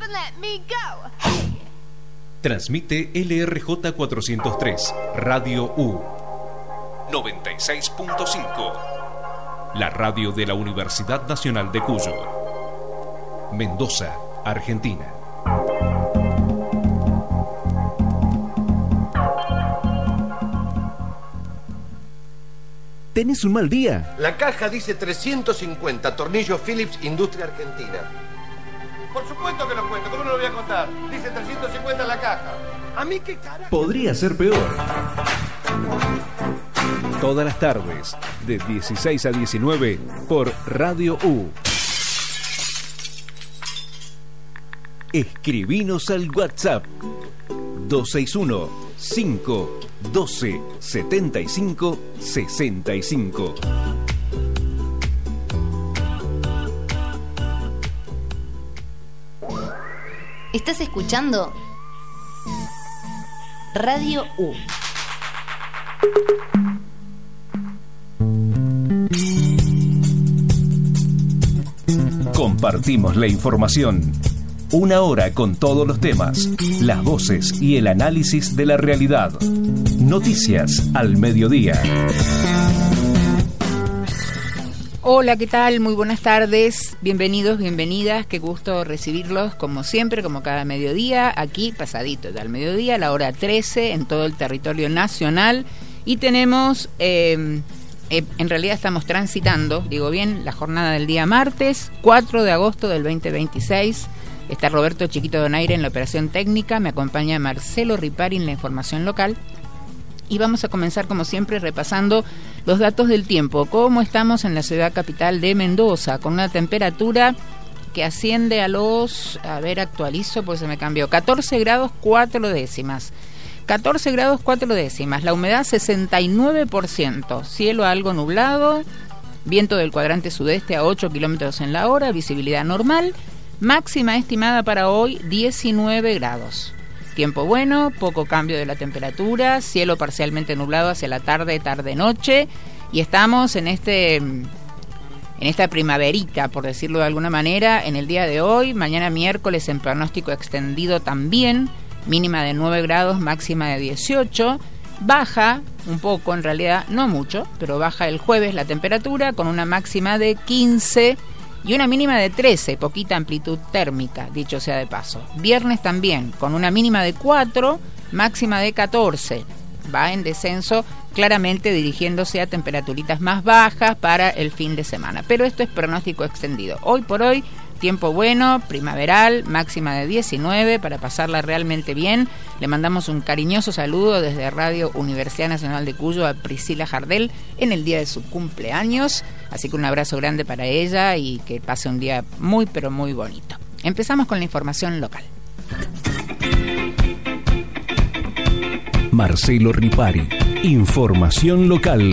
let me go. Hey. Transmite LRJ 403, Radio U 96.5, la radio de la Universidad Nacional de Cuyo, Mendoza, Argentina. ¿Tenés un mal día? La caja dice 350, tornillos Phillips, Industria Argentina. Por supuesto que lo cuento, ¿cómo no lo voy a contar? Dice 350 la caja. ¿A mí qué carajo? Podría ser peor. Todas las tardes, de 16 a 19, por Radio U. Escribinos al WhatsApp 261-512-75-65. ¿Estás escuchando? Radio U. Compartimos la información. Una hora con todos los temas, las voces y el análisis de la realidad. Noticias al mediodía. Hola, ¿qué tal? Muy buenas tardes. Bienvenidos, bienvenidas. Qué gusto recibirlos, como siempre, como cada mediodía, aquí pasadito al mediodía, a la hora 13, en todo el territorio nacional. Y tenemos, en realidad estamos transitando, digo bien, la jornada del día martes, 4 de agosto del 2026. Está Roberto Chiquito Donaire en la operación técnica, me acompaña Marcelo Ripari en la información local. Y vamos a comenzar, como siempre, repasando los datos del tiempo. ¿Cómo estamos en la ciudad capital de Mendoza? Con una temperatura que asciende a los... A ver, actualizo, pues se me cambió. 14 grados 4 décimas. 14 grados 4 décimas. La humedad 69%. Cielo algo nublado. Viento del cuadrante sudeste a 8 kilómetros en la hora. Visibilidad normal. Máxima estimada para hoy 19 grados. Tiempo bueno, poco cambio de la temperatura, cielo parcialmente nublado hacia la tarde, tarde-noche, y estamos en esta primaverita, por decirlo de alguna manera, en el día de hoy. Mañana miércoles en pronóstico extendido también, mínima de 9 grados, máxima de 18, baja un poco en realidad, no mucho, pero baja el jueves la temperatura con una máxima de 15 y una mínima de 13, poquita amplitud térmica, dicho sea de paso. Viernes también, con una mínima de 4, máxima de 14. Va en descenso, claramente dirigiéndose a temperaturitas más bajas para el fin de semana. Pero esto es pronóstico extendido. Hoy por hoy, tiempo bueno, primaveral, máxima de 19, para pasarla realmente bien. Le mandamos un cariñoso saludo desde Radio Universidad Nacional de Cuyo a Priscila Jardel en el día de su cumpleaños. Así que un abrazo grande para ella y que pase un día muy, pero muy bonito. Empezamos con la información local. Marcelo Ripari, información local.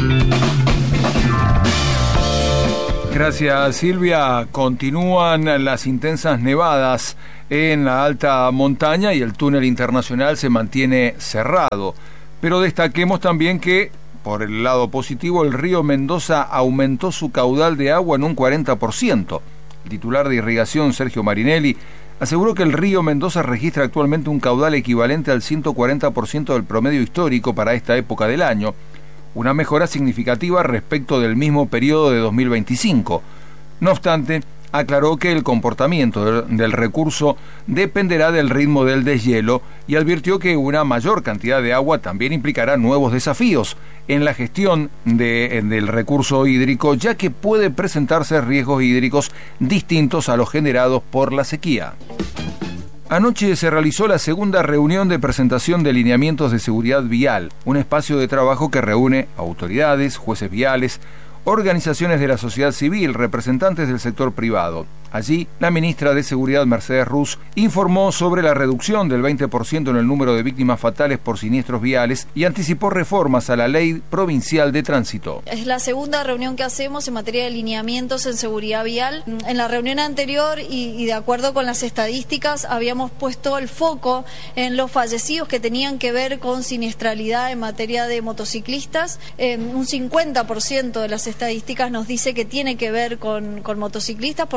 Gracias, Silvia. Continúan las intensas nevadas en la alta montaña y el túnel internacional se mantiene cerrado. Pero destaquemos también que, por el lado positivo, el río Mendoza aumentó su caudal de agua en un 40%. El titular de irrigación, Sergio Marinelli, aseguró que el río Mendoza registra actualmente un caudal equivalente al 140% del promedio histórico para esta época del año, una mejora significativa respecto del mismo periodo de 2025. No obstante, aclaró que el comportamiento del recurso dependerá del ritmo del deshielo y advirtió que una mayor cantidad de agua también implicará nuevos desafíos en la gestión del recurso hídrico, ya que puede presentarse riesgos hídricos distintos a los generados por la sequía. Anoche se realizó la segunda reunión de presentación de lineamientos de seguridad vial, un espacio de trabajo que reúne autoridades, jueces viales, organizaciones de la sociedad civil, representantes del sector privado. Allí, la ministra de Seguridad, Mercedes Ruz, informó sobre la reducción del 20% en el número de víctimas fatales por siniestros viales y anticipó reformas a la Ley Provincial de Tránsito. Es la segunda reunión que hacemos en materia de lineamientos en seguridad vial. En la reunión anterior y de acuerdo con las estadísticas habíamos puesto el foco en los fallecidos que tenían que ver con siniestralidad en materia de motociclistas. Un 50% de las estadísticas nos dice que tiene que ver con motociclistas, por lo tanto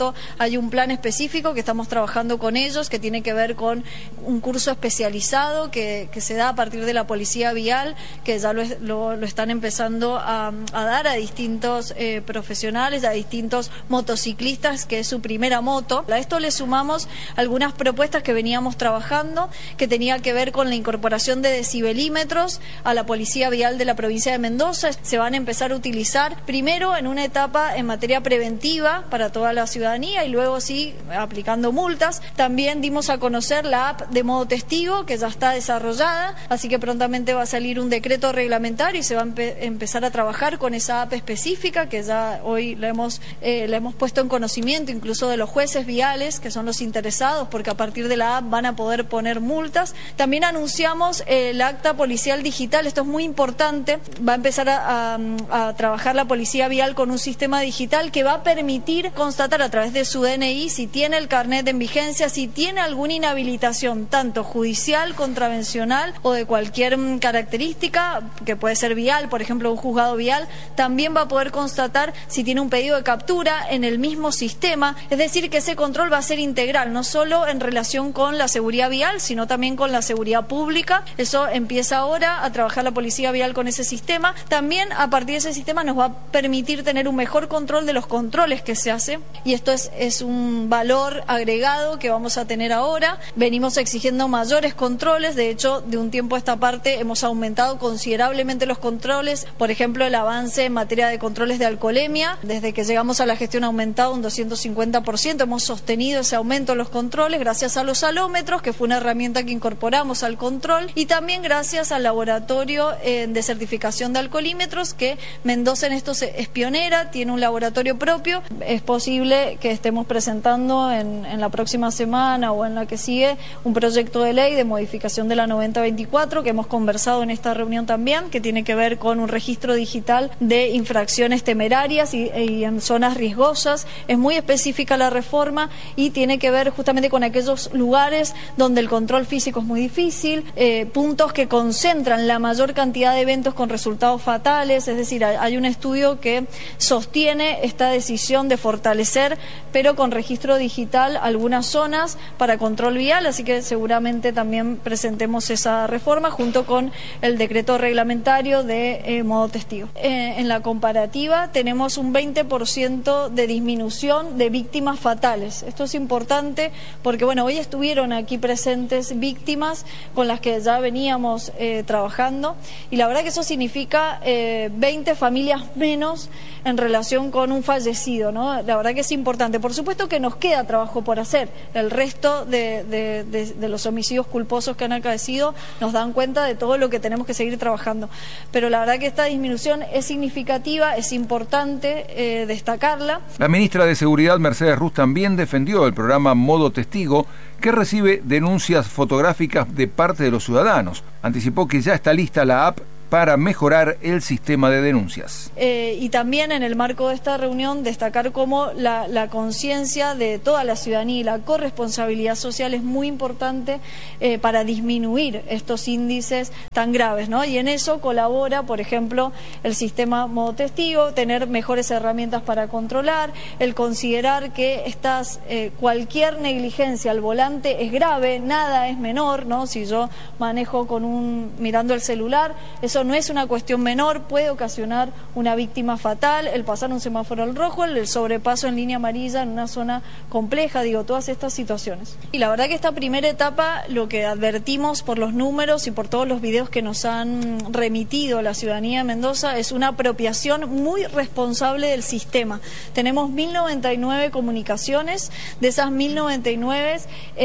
eso hay un plan específico que estamos trabajando con ellos, que tiene que ver con un curso especializado que se da a partir de la policía vial, que ya lo están empezando a dar a distintos profesionales, a distintos motociclistas, que es su primera moto. A esto le sumamos algunas propuestas que veníamos trabajando, que tenía que ver con la incorporación de decibelímetros a la policía vial de la provincia de Mendoza. Se van a empezar a utilizar primero en una etapa en materia preventiva para toda la ciudadanía y luego sí aplicando multas. También dimos a conocer la app de modo testigo, que ya está desarrollada, así que prontamente va a salir un decreto reglamentario y se va a empezar a trabajar con esa app específica, que ya hoy la hemos puesto en conocimiento incluso de los jueces viales, que son los interesados, porque a partir de la app van a poder poner multas. También anunciamos el acta policial digital. Esto es muy importante. Va a empezar a trabajar la policía vial con un sistema digital que va a permitir constatar a través de su DNI si tiene el carnet en vigencia, si tiene alguna inhabilitación, tanto judicial, contravencional o de cualquier característica, que puede ser vial, por ejemplo, un juzgado vial. También va a poder constatar si tiene un pedido de captura en el mismo sistema. Es decir, que ese control va a ser integral, no solo en relación con la seguridad vial, sino también con la seguridad pública. Eso empieza ahora a trabajar la policía vial con ese sistema. También a partir de ese sistema nos va a permitir tener un mejor control de los controles que se hace, y esto es un valor agregado que vamos a tener ahora. Venimos exigiendo mayores controles. De hecho, de un tiempo a esta parte hemos aumentado considerablemente los controles. Por ejemplo, el avance en materia de controles de alcoholemia, desde que llegamos a la gestión ha aumentado un 250%. Hemos sostenido ese aumento en los controles gracias a los alómetros, que fue una herramienta que incorporamos al control, y también gracias al laboratorio de certificación de alcoholímetros, que Mendoza en esto es pionera, tiene un laboratorio propio. Es posible que estemos presentando en la próxima semana o en la que sigue un proyecto de ley de modificación de la 9024, que hemos conversado en esta reunión también, que tiene que ver con un registro digital de infracciones temerarias y en zonas riesgosas. Es muy específica la reforma y tiene que ver justamente con aquellos lugares donde el control físico es muy difícil, puntos que concentran la mayor cantidad de eventos con resultados fatales. Es decir, hay un estudio que sostiene esta decisión de fortalecer, pero con registro digital, algunas zonas para control vial, así que seguramente también presentemos esa reforma junto con el decreto reglamentario de modo testigo. En la comparativa tenemos un 20% de disminución de víctimas fatales. Esto es importante porque, bueno, hoy estuvieron aquí presentes víctimas con las que ya veníamos trabajando, y la verdad que eso significa 20 familias menos en relación con un fallecido, ¿no? La verdad que es importante. Por supuesto que nos queda trabajo por hacer. El resto de los homicidios culposos que han acaecido nos dan cuenta de todo lo que tenemos que seguir trabajando. Pero la verdad que esta disminución es significativa, es importante destacarla. La ministra de Seguridad, Mercedes Ruz, también defendió el programa Modo Testigo, que recibe denuncias fotográficas de parte de los ciudadanos. Anticipó que ya está lista la app para mejorar el sistema de denuncias. Y también en el marco de esta reunión destacar cómo la conciencia de toda la ciudadanía y la corresponsabilidad social es muy importante para disminuir estos índices tan graves, ¿no? Y en eso colabora, por ejemplo, el sistema Modo Testigo, tener mejores herramientas para controlar, el considerar que cualquier negligencia al volante es grave, nada es menor, ¿no? Si yo manejo mirando el celular, eso no es una cuestión menor, puede ocasionar una víctima fatal, el pasar un semáforo al rojo, el sobrepaso en línea amarilla en una zona compleja, todas estas situaciones. Y la verdad que esta primera etapa, lo que advertimos por los números y por todos los videos que nos han remitido la ciudadanía de Mendoza, es una apropiación muy responsable del sistema. Tenemos 1099 comunicaciones, de esas 1099,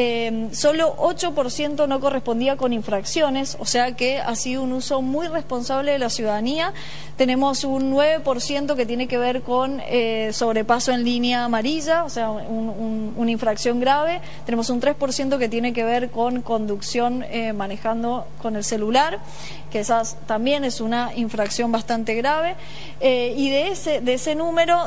solo 8% no correspondía con infracciones, o sea que ha sido un uso muy responsable de la ciudadanía. Tenemos un 9% que tiene que ver con sobrepaso en línea amarilla, o sea, una infracción grave. Tenemos un 3% que tiene que ver con conducción manejando con el celular, que esas también es una infracción bastante grave. Y de ese número,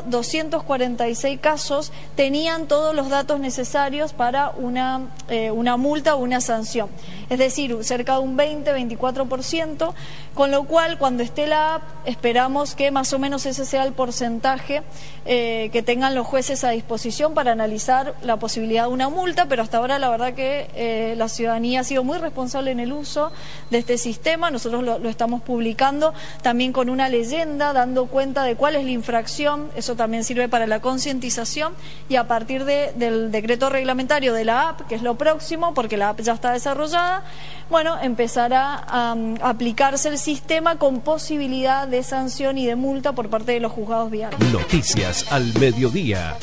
246 casos tenían todos los datos necesarios para una multa o una sanción. Es decir, cerca de un 20-24%, con con lo cual cuando esté la app esperamos que más o menos ese sea el porcentaje que tengan los jueces a disposición para analizar la posibilidad de una multa, pero hasta ahora la verdad que la ciudadanía ha sido muy responsable en el uso de este sistema. Nosotros lo estamos publicando también con una leyenda, dando cuenta de cuál es la infracción. Eso también sirve para la concientización, y a partir del decreto reglamentario de la app, que es lo próximo, porque la app ya está desarrollada, bueno, empezará a aplicarse el sistema con posibilidad de sanción y de multa por parte de los juzgados viales. Noticias al mediodía.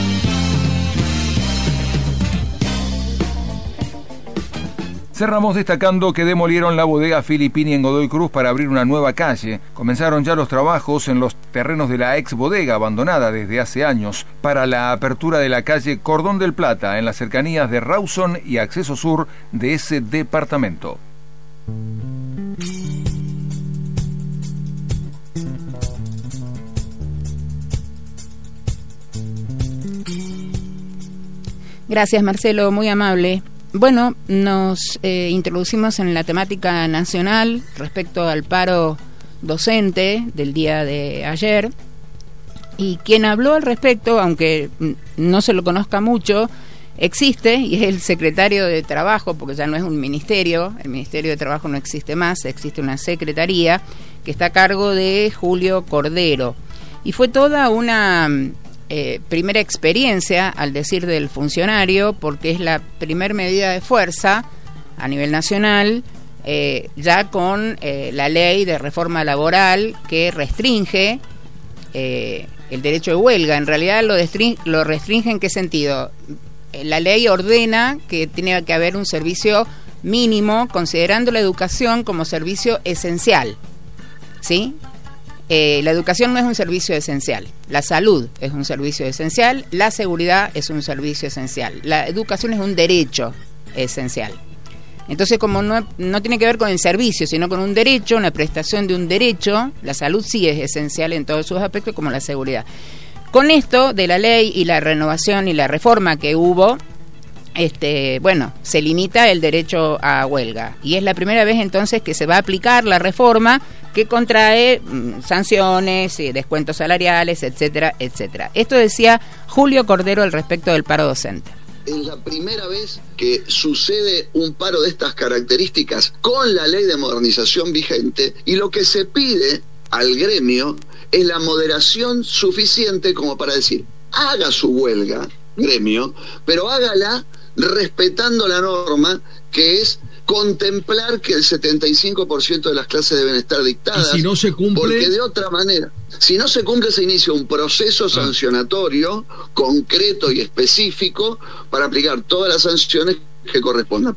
Cerramos destacando que demolieron la bodega Filippini en Godoy Cruz para abrir una nueva calle. Comenzaron ya los trabajos en los terrenos de la ex bodega abandonada desde hace años para la apertura de la calle Cordón del Plata en las cercanías de Rawson y acceso sur de ese departamento. Gracias, Marcelo, muy amable. Bueno, nos introducimos en la temática nacional respecto al paro docente del día de ayer, y quien habló al respecto, aunque no se lo conozca mucho, existe, y es el secretario de Trabajo, porque ya no es un ministerio, el Ministerio de Trabajo no existe más, existe una secretaría que está a cargo de Julio Cordero, y fue toda una primera experiencia, al decir del funcionario, porque es la primer medida de fuerza a nivel nacional, ya con la ley de reforma laboral que restringe el derecho de huelga. En realidad lo restringe ¿en qué sentido? La ley ordena que tiene que haber un servicio mínimo, considerando la educación como servicio esencial, ¿sí? La educación no es un servicio esencial, la salud es un servicio esencial, la seguridad es un servicio esencial, la educación es un derecho esencial. Entonces, como no tiene que ver con el servicio, sino con un derecho, una prestación de un derecho, la salud sí es esencial en todos sus aspectos, como la seguridad. Con esto de la ley y la renovación y la reforma que hubo, bueno, se limita el derecho a huelga, y es la primera vez entonces que se va a aplicar la reforma que contrae sanciones y descuentos salariales, etcétera, etcétera. Esto decía Julio Cordero al respecto del paro docente. Es la primera vez que sucede un paro de estas características con la ley de modernización vigente, y lo que se pide al gremio es la moderación suficiente como para decir, haga su huelga, gremio, pero hágala respetando la norma, que es contemplar que el 75% de las clases deben estar dictadas. ¿Y si no se cumple? Porque de otra manera, si no se cumple, se inicia un proceso sancionatorio concreto y específico para aplicar todas las sanciones que correspondan.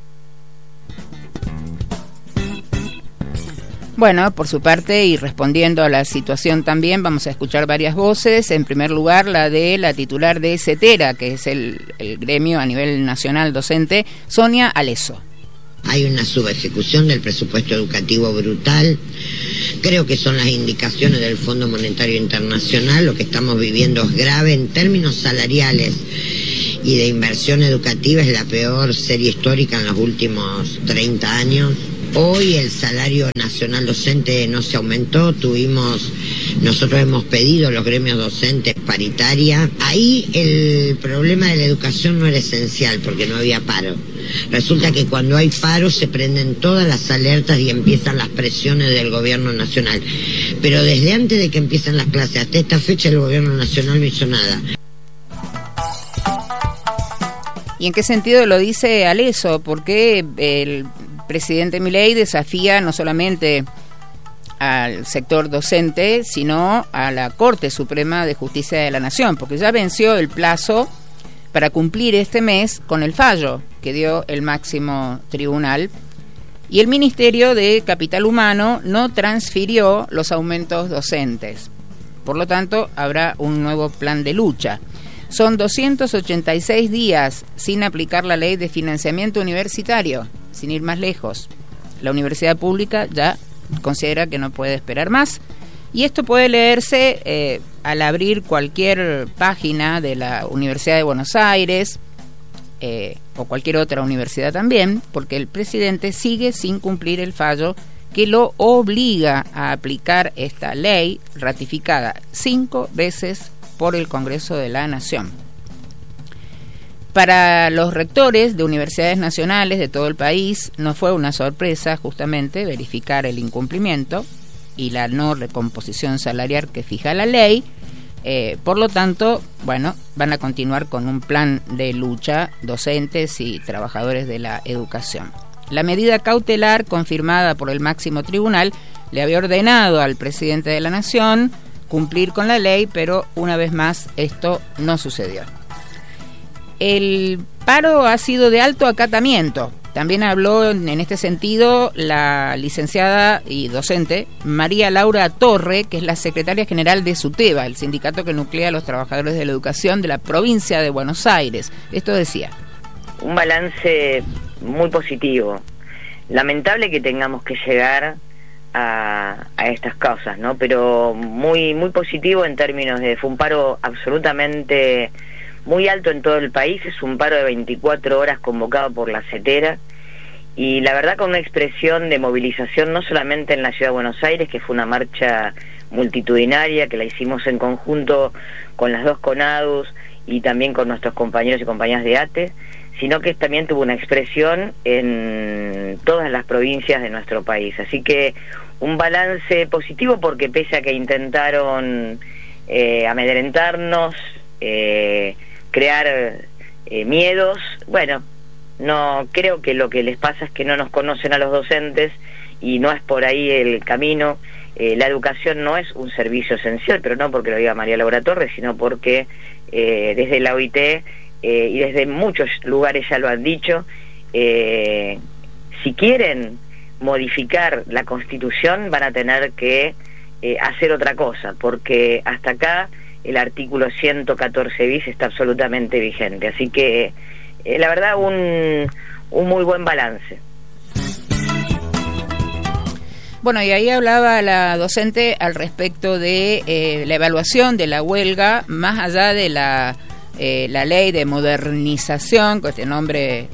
Bueno, por su parte, y respondiendo a la situación también, vamos a escuchar varias voces. En primer lugar, la de la titular de CETERA, que es el gremio a nivel nacional docente, Sonia Aleso. Hay una subejecución del presupuesto educativo brutal. Creo que son las indicaciones del Fondo Monetario Internacional. Lo que estamos viviendo es grave en términos salariales y de inversión educativa. Es la peor serie histórica en los últimos 30 años. Hoy el salario nacional docente no se aumentó, nosotros hemos pedido los gremios docentes paritaria. Ahí el problema de la educación no era esencial porque no había paro. Resulta que cuando hay paro se prenden todas las alertas y empiezan las presiones del gobierno nacional. Pero desde antes de que empiecen las clases hasta esta fecha el gobierno nacional no hizo nada. ¿Y en qué sentido lo dice Aleso? Porque el presidente Milei desafía no solamente al sector docente, sino a la Corte Suprema de Justicia de la Nación, porque ya venció el plazo para cumplir este mes con el fallo que dio el máximo tribunal, y el Ministerio de Capital Humano no transfirió los aumentos docentes. Por lo tanto, habrá un nuevo plan de lucha. Son 286 días sin aplicar la ley de financiamiento universitario, sin ir más lejos. La universidad pública ya considera que no puede esperar más, y esto puede leerse al abrir cualquier página de la Universidad de Buenos Aires o cualquier otra universidad también, porque el presidente sigue sin cumplir el fallo que lo obliga a aplicar esta ley ratificada 5 veces por el Congreso de la Nación. Para los rectores de universidades nacionales de todo el país no fue una sorpresa justamente verificar el incumplimiento y la no recomposición salarial que fija la ley. Por lo tanto, bueno, van a continuar con un plan de lucha docentes y trabajadores de la educación. La medida cautelar confirmada por el máximo tribunal le había ordenado al presidente de la Nación cumplir con la ley, pero una vez más esto no sucedió. El paro ha sido de alto acatamiento. También habló en este sentido la licenciada y docente María Laura Torre, que es la secretaria general de SUTEBA, el sindicato que nuclea a los trabajadores de la educación de la provincia de Buenos Aires. Esto decía: un balance muy positivo. Lamentable que tengamos que llegar a estas causas, ¿no? Pero muy positivo en términos de... Fue un paro absolutamente muy alto en todo el país, es un paro de 24 horas convocado por la CETERA, y la verdad con una expresión de movilización no solamente en la ciudad de Buenos Aires, que fue una marcha multitudinaria, que la hicimos en conjunto con las dos CONADUs y también con nuestros compañeros y compañeras de ATE, sino que también tuvo una expresión en todas las provincias de nuestro país. Así que un balance positivo, porque pese a que intentaron amedrentarnos, crear miedos, bueno, no creo que lo que les pasa es que no nos conocen a los docentes y no es por ahí el camino. La educación no es un servicio esencial, pero no porque lo diga María Laura Torres, sino porque desde la OIT y desde muchos lugares ya lo han dicho, si quieren modificar la Constitución van a tener que hacer otra cosa, porque hasta acá el artículo 114 bis está absolutamente vigente. Así que la verdad un muy buen balance. Bueno, y ahí hablaba la docente al respecto de la evaluación de la huelga, más allá de la ley de modernización, con este nombre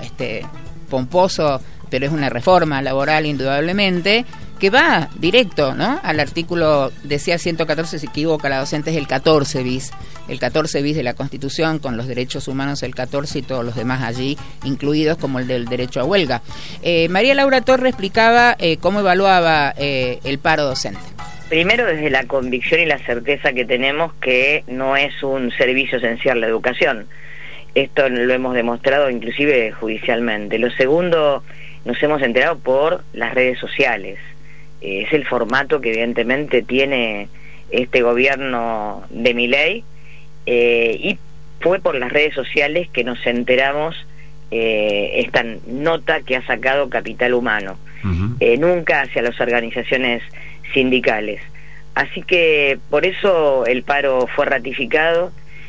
pomposo, pero es una reforma laboral indudablemente, que va directo, ¿no?, al artículo, decía 114, si equivoca la docente, es el 14 bis de la Constitución, con los derechos humanos el 14 y todos los demás allí incluidos, como el del derecho a huelga. María Laura Torre explicaba cómo evaluaba el paro docente. Primero, desde la convicción y la certeza que tenemos que no es un servicio esencial la educación. Esto lo hemos demostrado inclusive judicialmente. Lo segundo, nos hemos enterado por las redes sociales. Es el formato que evidentemente tiene este gobierno de Milei, y fue por las redes sociales que nos enteramos esta nota que ha sacado Capital Humano, nunca hacia las organizaciones sindicales. Así que por eso el paro fue ratificado,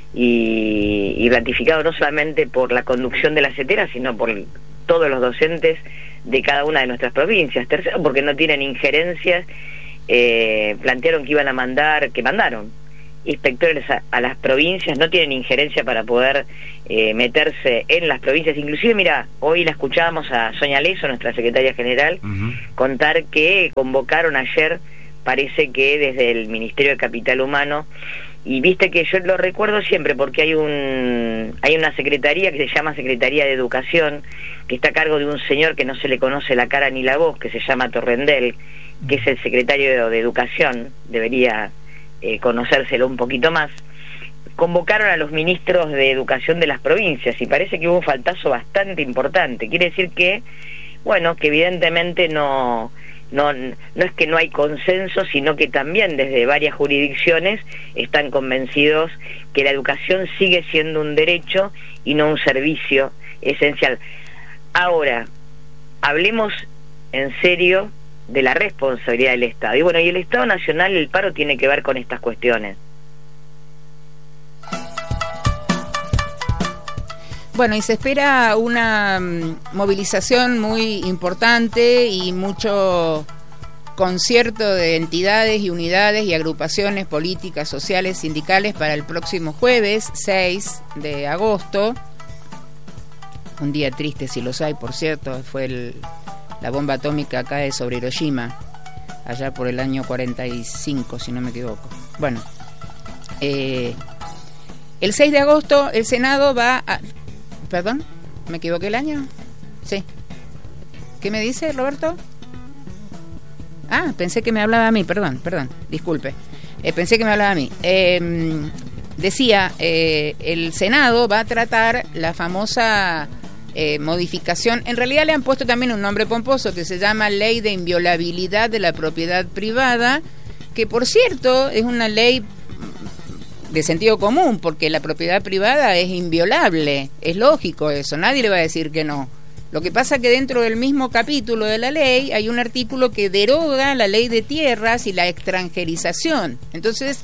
y ratificado no solamente por la conducción de la CETERA, sino por todos los docentes de cada una de nuestras provincias. Tercero, porque no tienen injerencias. Plantearon que iban a mandar, que mandaron inspectores a las provincias, no tienen injerencia para poder meterse en las provincias. Inclusive, mira, hoy la escuchábamos a Sonia Leso, nuestra secretaria general, contar que convocaron ayer, parece que desde el Ministerio de Capital Humano, y viste que yo lo recuerdo siempre porque hay una secretaría que se llama Secretaría de Educación, que está a cargo de un señor que no se le conoce la cara ni la voz, que se llama Torrendel, que es el secretario de Educación, debería conocérselo un poquito más. Convocaron a los ministros de Educación de las provincias y parece que hubo un faltazo bastante importante. Quiere decir que, bueno, que evidentemente no es que no hay consenso, sino que también desde varias jurisdicciones están convencidos que la educación sigue siendo un derecho y no un servicio esencial. Ahora, hablemos en serio de la responsabilidad del Estado. Y bueno, y el Estado Nacional, el paro tiene que ver con estas cuestiones. Bueno, y se espera una movilización muy importante y mucho concierto de entidades y unidades y agrupaciones políticas, sociales, sindicales para el próximo jueves 6 de agosto. Un día triste, si los hay, por cierto, fue la bomba atómica cae sobre Hiroshima, allá por el año 45, si no me equivoco. Bueno, el 6 de agosto el Senado va a... ¿Perdón? ¿Me equivoqué el año? Sí. ¿Qué me dice, Roberto? Ah, pensé que me hablaba a mí, perdón, disculpe. Pensé que me hablaba a mí. Decía, el Senado va a tratar la famosa modificación, en realidad le han puesto también un nombre pomposo que se llama Ley de Inviolabilidad de la Propiedad Privada, que por cierto es una ley de sentido común, porque la propiedad privada es inviolable, es lógico eso, nadie le va a decir que no. Lo que pasa que dentro del mismo capítulo de la ley hay un artículo que deroga la ley de tierras y la extranjerización. Entonces,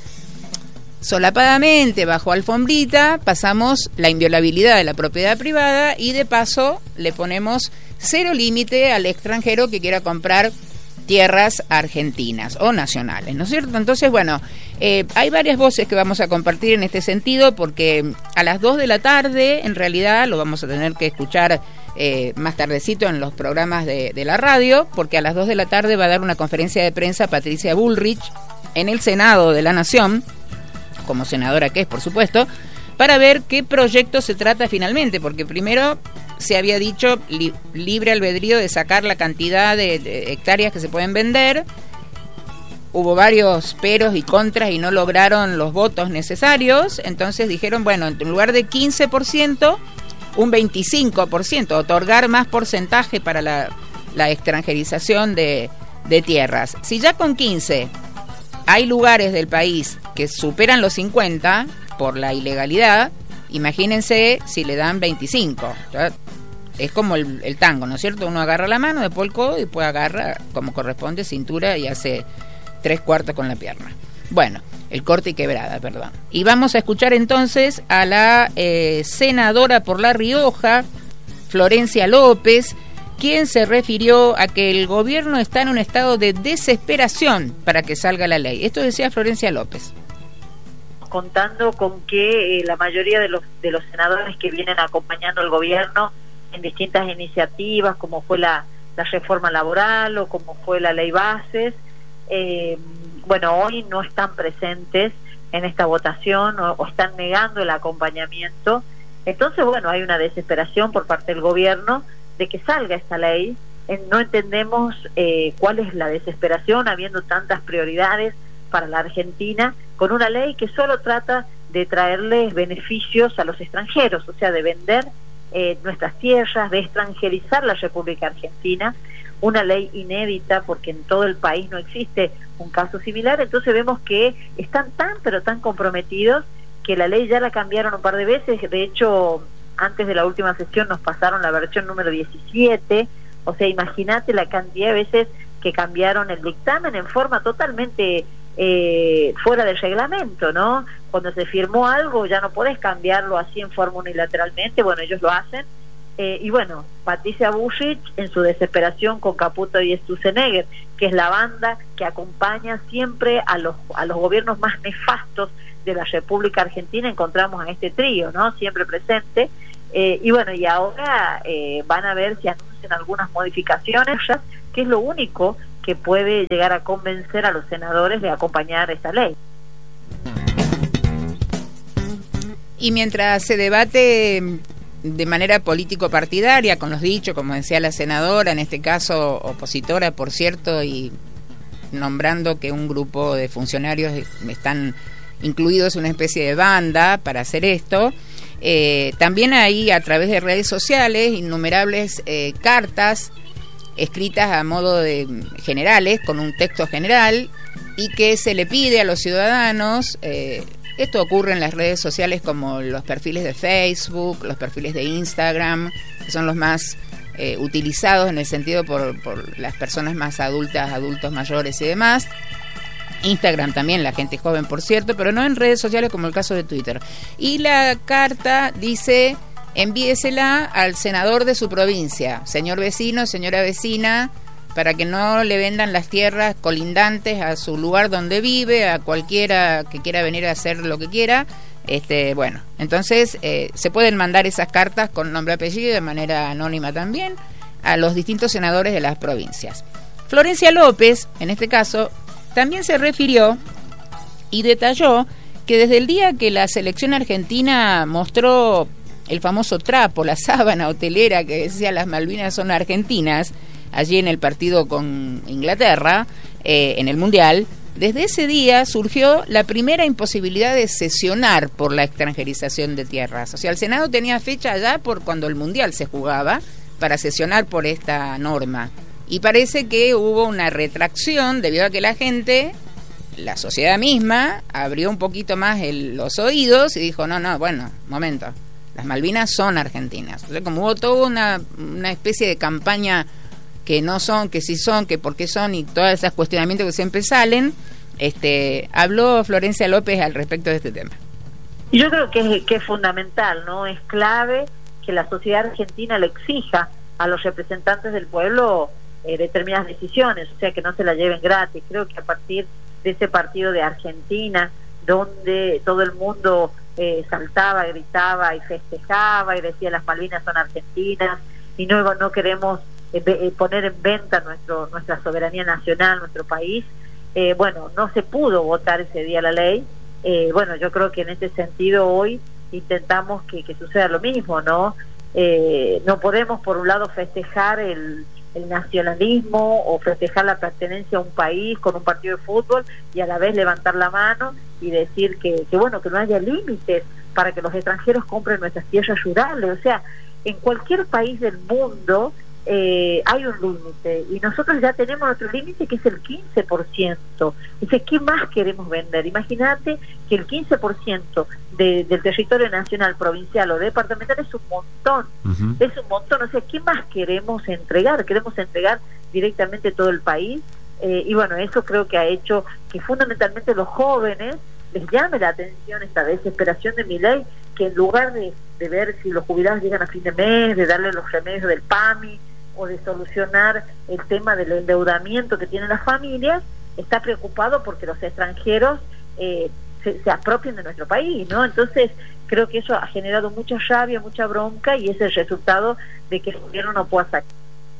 solapadamente, bajo alfombrita, pasamos la inviolabilidad de la propiedad privada y de paso le ponemos cero límite al extranjero que quiera comprar tierras argentinas o nacionales, ¿no es cierto? Entonces, bueno, hay varias voces que vamos a compartir en este sentido, porque a las 2 de la tarde, en realidad, lo vamos a tener que escuchar más tardecito en los programas de la radio, porque a las 2 de la tarde va a dar una conferencia de prensa Patricia Bullrich en el Senado de la Nación, como senadora que es, por supuesto, para ver qué proyecto se trata finalmente, porque primero se había dicho libre albedrío de sacar la cantidad de hectáreas que se pueden vender. Hubo varios peros y contras y no lograron los votos necesarios, entonces dijeron, bueno, en lugar de 15%, un 25%, otorgar más porcentaje para la extranjerización de tierras. Si ya con 15 hay lugares del país que superan los 50 por la ilegalidad, imagínense si le dan 25. Es como el tango, ¿no es cierto? Uno agarra la mano, después el codo y después agarra, como corresponde, cintura y hace 3/4 con la pierna. Bueno, el corte y quebrada, perdón. Y vamos a escuchar entonces a la senadora por La Rioja, Florencia López, quien se refirió a que el gobierno está en un estado de desesperación para que salga la ley. Esto decía Florencia López. Contando con que la mayoría de los senadores que vienen acompañando al gobierno en distintas iniciativas, como fue la reforma laboral o como fue la ley bases, bueno, hoy no están presentes en esta votación o están negando el acompañamiento. Entonces, bueno, hay una desesperación por parte del gobierno de que salga esta ley. No entendemos cuál es la desesperación habiendo tantas prioridades para la Argentina con una ley que solo trata de traerles beneficios a los extranjeros, o sea, de vender nuestras tierras, de extranjerizar la República Argentina, una ley inédita porque en todo el país no existe un caso similar. Entonces vemos que están pero tan comprometidos que la ley ya la cambiaron un par de veces. De hecho, antes de la última sesión nos pasaron la versión número 17, o sea, imagínate la cantidad de veces que cambiaron el dictamen en forma totalmente fuera del reglamento, ¿no? Cuando se firmó algo ya no podés cambiarlo así en forma unilateralmente. Bueno, ellos lo hacen. Y bueno, Patricia Bullrich en su desesperación con Caputo y Sturzenegger, que es la banda que acompaña siempre a los gobiernos más nefastos de la República Argentina, encontramos a este trío, ¿no? Siempre presente. Y bueno, y ahora van a ver si anuncian algunas modificaciones, que es lo único que puede llegar a convencer a los senadores de acompañar esta ley. Y mientras se debate de manera político-partidaria, con los dichos, como decía la senadora, en este caso opositora, por cierto, y nombrando que un grupo de funcionarios están incluidos en una especie de banda para hacer esto, también hay a través de redes sociales innumerables cartas escritas a modo de generales, con un texto general, y que se le pide a los ciudadanos, esto ocurre en las redes sociales como los perfiles de Facebook, los perfiles de Instagram, que son los más utilizados en el sentido por las personas más adultas, adultos mayores y demás. Instagram también, la gente joven, por cierto, pero no en redes sociales como el caso de Twitter. Y la carta dice: envíesela al senador de su provincia, señor vecino, señora vecina, para que no le vendan las tierras colindantes a su lugar donde vive, a cualquiera que quiera venir a hacer lo que quiera. Bueno, entonces se pueden mandar esas cartas con nombre y apellido de manera anónima también a los distintos senadores de las provincias. Florencia López, en este caso, también se refirió y detalló que desde el día que la selección argentina mostró el famoso trapo, la sábana hotelera que decía las Malvinas son argentinas, allí en el partido con Inglaterra, en el Mundial, desde ese día surgió la primera imposibilidad de sesionar por la extranjerización de tierras. O sea, el Senado tenía fecha ya por cuando el Mundial se jugaba para sesionar por esta norma. Y parece que hubo una retracción debido a que la gente, la sociedad misma, abrió un poquito más los oídos y dijo, no, bueno, momento, las Malvinas son argentinas. Entonces, como hubo toda una especie de campaña que no son, que sí son, que por qué son, y todos esos cuestionamientos que siempre salen, habló Florencia López al respecto de este tema. Y yo creo que es fundamental, ¿no? Es clave que la sociedad argentina le exija a los representantes del pueblo determinadas decisiones, o sea, que no se la lleven gratis. Creo que a partir de ese partido de Argentina, donde todo el mundo saltaba, gritaba y festejaba y decía las Malvinas son argentinas y no queremos poner en venta nuestra soberanía nacional, nuestro país, bueno, no se pudo votar ese día la ley. Bueno, yo creo que en este sentido hoy intentamos que suceda lo mismo, ¿no? No podemos por un lado festejar el nacionalismo o festejar la pertenencia a un país con un partido de fútbol y a la vez levantar la mano y decir que bueno, que no haya límites para que los extranjeros compren nuestras tierras rurales. O sea, en cualquier país del mundo hay un límite y nosotros ya tenemos nuestro límite, que es el 15%. Entonces, ¿qué más queremos vender? Imagínate que el 15% del territorio nacional, provincial o departamental es un montón. Es un montón. O sea, ¿qué más queremos entregar? Queremos entregar directamente todo el país. Y bueno, eso creo que ha hecho que fundamentalmente los jóvenes les llame la atención esta desesperación de Milei, que en lugar de ver si los jubilados llegan a fin de mes, de darle los remedios del PAMI o de solucionar el tema del endeudamiento que tienen las familias, está preocupado porque los extranjeros se apropien de nuestro país, ¿no? Entonces creo que eso ha generado mucha rabia, mucha bronca, y es el resultado de que el gobierno no pueda sacar.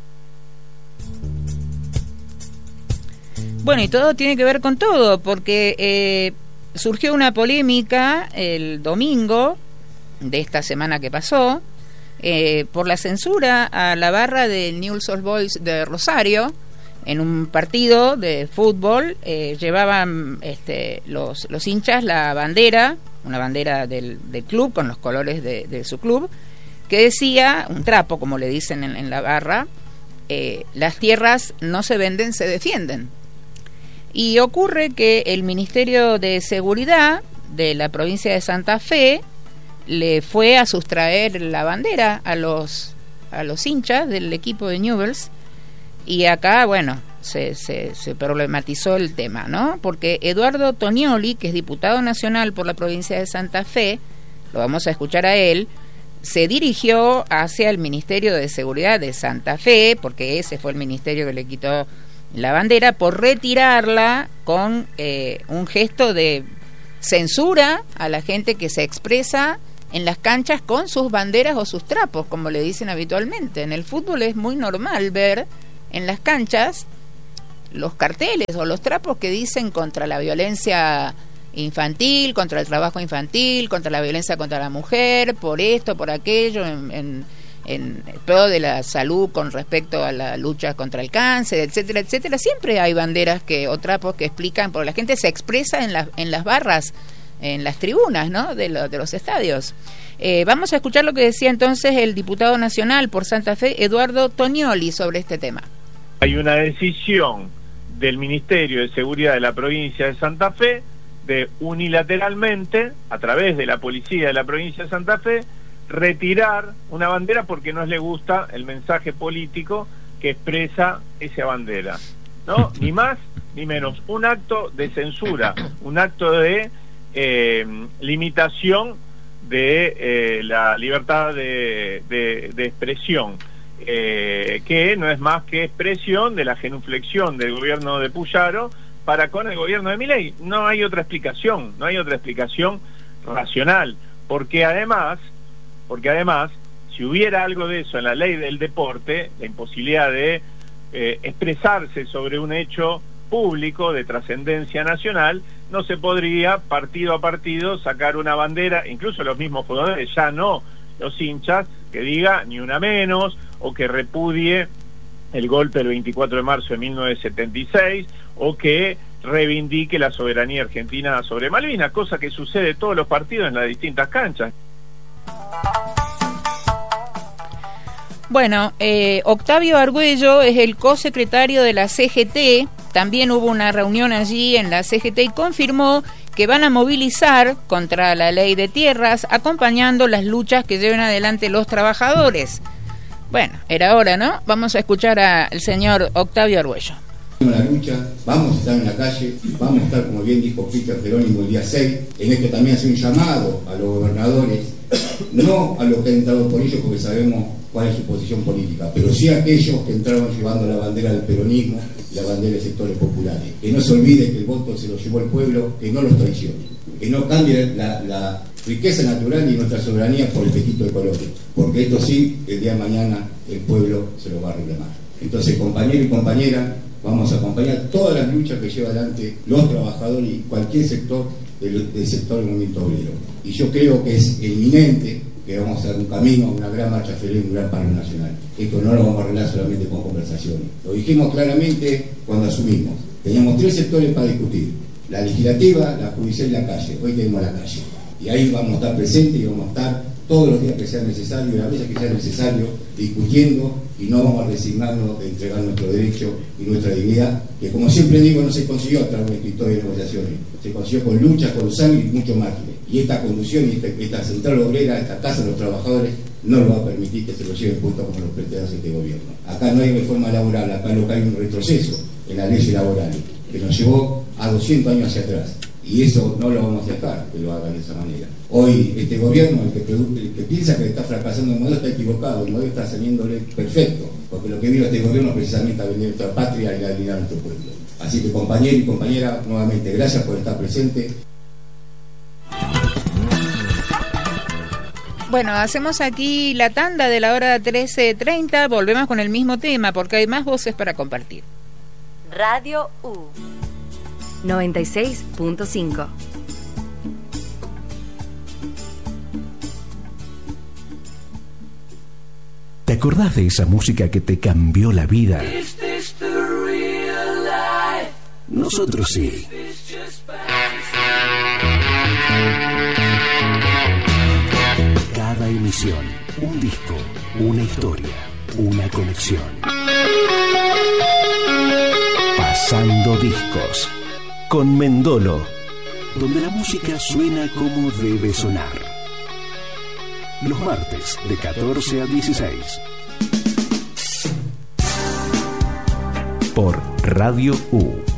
Bueno, y todo tiene que ver con todo, porque surgió una polémica el domingo de esta semana que pasó por la censura a la barra del Newell's Old Boys de Rosario en un partido de fútbol. Llevaban los hinchas la bandera, una bandera del club con los colores de su club, que decía, un trapo como le dicen en la barra, las tierras no se venden, se defienden. Y ocurre que el Ministerio de Seguridad de la provincia de Santa Fe le fue a sustraer la bandera a los hinchas del equipo de Newell's, y acá, bueno, se problematizó el tema, ¿no? Porque Eduardo Tonioli, que es diputado nacional por la provincia de Santa Fe, lo vamos a escuchar a él, se dirigió hacia el Ministerio de Seguridad de Santa Fe, porque ese fue el ministerio que le quitó la bandera, por retirarla con un gesto de censura a la gente que se expresa en las canchas con sus banderas o sus trapos, como le dicen habitualmente. En el fútbol es muy normal ver en las canchas los carteles o los trapos que dicen contra la violencia infantil, contra el trabajo infantil, contra la violencia contra la mujer, por esto, por aquello, en pro de la salud con respecto a la lucha contra el cáncer, etcétera, etcétera. Siempre hay banderas o trapos que explican, porque la gente se expresa en las barras, en las tribunas, ¿no?, de los estadios. Vamos a escuchar lo que decía entonces el diputado nacional por Santa Fe, Eduardo Tonioli, sobre este tema. Hay una decisión del Ministerio de Seguridad de la provincia de Santa Fe de unilateralmente, a través de la policía de la provincia de Santa Fe, retirar una bandera porque no le gusta el mensaje político que expresa esa bandera, ¿no? Ni más ni menos, un acto de censura, un acto de limitación de la libertad de expresión, que no es más que expresión de la genuflexión del gobierno de Puyaro para con el gobierno de Milei. No hay otra explicación, no hay otra explicación racional, porque además Si hubiera algo de eso en la ley del deporte, la imposibilidad de expresarse sobre un hecho público de trascendencia nacional, no se podría partido a partido sacar una bandera, incluso los mismos jugadores, ya no los hinchas, que diga ni una menos o que repudie el golpe del 24 de marzo de 1976 o que reivindique la soberanía argentina sobre Malvinas, cosa que sucede en todos los partidos en las distintas canchas. Bueno, Octavio Argüello es el co-secretario de la CGT. También hubo una reunión allí en la CGT y confirmó que van a movilizar contra la ley de tierras, acompañando las luchas que lleven adelante los trabajadores. Bueno, era hora, ¿no? Vamos a escuchar al señor Octavio Argüello. La lucha, vamos a estar en la calle, vamos a estar, como bien dijo Peter Jerónimo, el día 6. En esto también hace un llamado a los gobernadores, no a los que han entrado por ellos, porque sabemos cuál es su posición política, pero sí a aquellos que entraron llevando la bandera del peronismo y la bandera de sectores populares. Que no se olvide que el voto se lo llevó el pueblo, que no los traicione, que no cambie la riqueza natural y nuestra soberanía por el petito de colores, porque esto sí, el día de mañana el pueblo se lo va a reclamar. Entonces, compañero y compañera, vamos a acompañar todas las luchas que lleva adelante los trabajadores y cualquier sector del sector del movimiento obrero. Y yo creo que es inminente que vamos a hacer un camino, una gran marcha feliz, un gran paro nacional. Esto no lo vamos a arreglar solamente con conversaciones. Lo dijimos claramente cuando asumimos. Teníamos 3 sectores para discutir: la legislativa, la judicial y la calle. Hoy tenemos la calle. Y ahí vamos a estar presentes y vamos a estar todos los días que sea necesario y las veces que sea necesario discutiendo, y no vamos a resignarnos de entregar nuestro derecho y nuestra dignidad, que como siempre digo, no se consiguió a través de historia de negociaciones, se consiguió con lucha, con sangre y mucho más. Y esta conducción y esta central obrera, esta casa de los trabajadores, no lo va a permitir que se lo lleven puesto como los pretende este gobierno. Acá no hay reforma laboral, acá lo que hay un retroceso en la ley laboral que nos llevó a 200 años hacia atrás. Y eso no lo vamos a dejar que lo hagan de esa manera. Hoy este gobierno, el que piensa que está fracasando el modelo, está equivocado. El modelo está saliéndole perfecto, porque lo que vino este gobierno precisamente a vender nuestra patria y la dignidad de nuestro pueblo. Así que, compañero y compañera, nuevamente gracias por estar presente. Bueno, hacemos aquí la tanda de la hora 13:30, volvemos con el mismo tema porque hay más voces para compartir. Radio U 96.5. ¿Te acordás de esa música que te cambió la vida? Nosotros sí. Cada emisión, un disco, una historia, una conexión. Pasando discos con Mendolo, donde la música suena como debe sonar. Los martes de 14 a 16. Por Radio U.